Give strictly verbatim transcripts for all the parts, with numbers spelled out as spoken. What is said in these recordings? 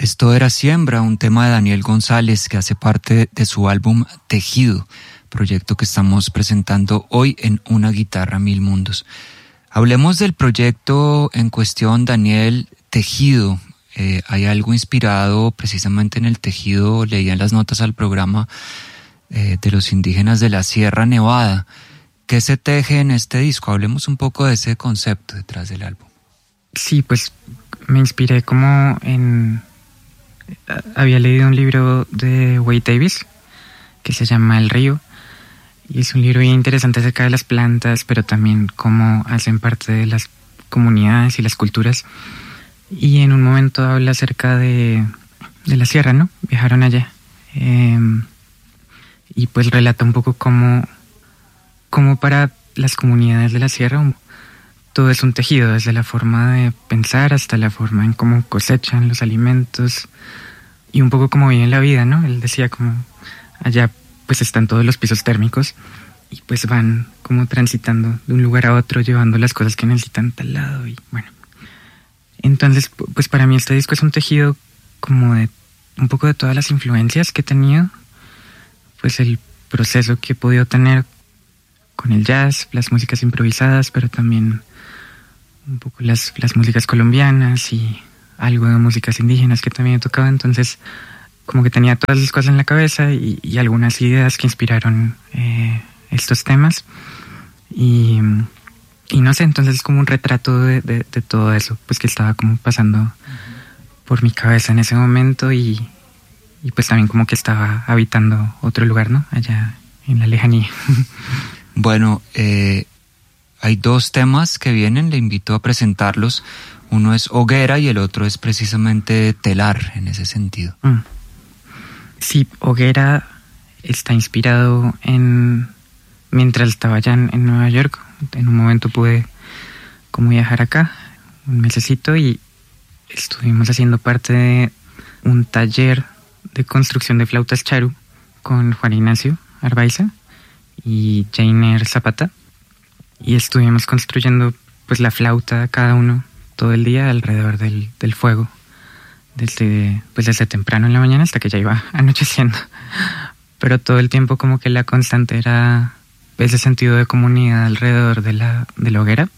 Esto era Siembra, un tema de Daniel González que hace parte de su álbum Tejido, proyecto que estamos presentando hoy en Una Guitarra Mil Mundos. Hablemos del proyecto en cuestión, Daniel. Tejido. Eh, hay algo inspirado precisamente en el tejido, leía en las notas al programa, eh, de los indígenas de la Sierra Nevada. ¿Qué se teje en este disco? Hablemos un poco de ese concepto detrás del álbum. Sí, pues me inspiré como en... Había leído un libro de Wade Davis que se llama El Río, y es un libro bien interesante acerca de las plantas, pero también cómo hacen parte de las comunidades y las culturas. Y en un momento habla acerca de, de la sierra, ¿no? Viajaron allá. Eh, y pues relata un poco cómo, cómo para las comunidades de la sierra todo es un tejido, desde la forma de pensar hasta la forma en cómo cosechan los alimentos y un poco cómo viven la vida, ¿no? Él decía como allá pues están todos los pisos térmicos y pues van como transitando de un lugar a otro, llevando las cosas que necesitan tal lado y bueno. Entonces pues para mí este disco es un tejido como de un poco de todas las influencias que he tenido, pues el proceso que he podido tener con el jazz, las músicas improvisadas, pero también un poco las, las músicas colombianas y algo de músicas indígenas que también he tocado. Entonces como que tenía todas las cosas en la cabeza y, y algunas ideas que inspiraron eh, estos temas y, y no sé, entonces es como un retrato de, de, de todo eso pues que estaba como pasando uh-huh. por mi cabeza en ese momento y, y pues también como que estaba habitando otro lugar, ¿no? Allá en la lejanía. Bueno, eh hay dos temas que vienen, le invito a presentarlos. Uno es Hoguera y el otro es precisamente Telar, en ese sentido. Mm. Sí, Hoguera está inspirado en... Mientras estaba allá en, en Nueva York, en un momento pude como viajar acá, un mesecito, y estuvimos haciendo parte de un taller de construcción de flautas charu con Juan Ignacio Arbaiza y Jainer Zapata. Y estuvimos construyendo pues la flauta cada uno todo el día alrededor del, del fuego, desde, pues desde temprano en la mañana hasta que ya iba anocheciendo. Pero todo el tiempo como que la constante era ese sentido de comunidad alrededor de la, de la hoguera,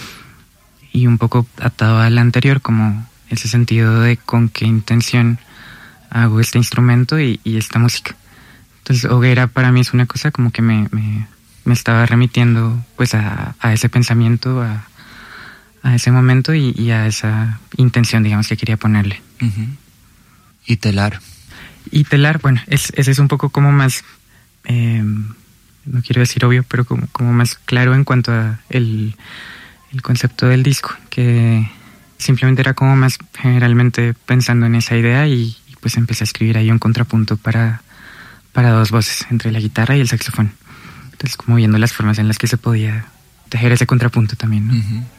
y un poco atado al anterior como ese sentido de con qué intención hago este instrumento y, y esta música. Entonces hoguera para mí es una cosa como que me... me me estaba remitiendo pues a, a ese pensamiento, a, a ese momento y, y a esa intención, digamos, que quería ponerle. Uh-huh. ¿Y Telar? Y Telar, bueno, es, ese es un poco como más, eh, no quiero decir obvio, pero como, como más claro en cuanto a el, el concepto del disco, que simplemente era como más generalmente pensando en esa idea y, y pues empecé a escribir ahí un contrapunto para, para dos voces, entre la guitarra y el saxofón. Entonces como viendo las formas en las que se podía tejer ese contrapunto también, ¿no? Uh-huh.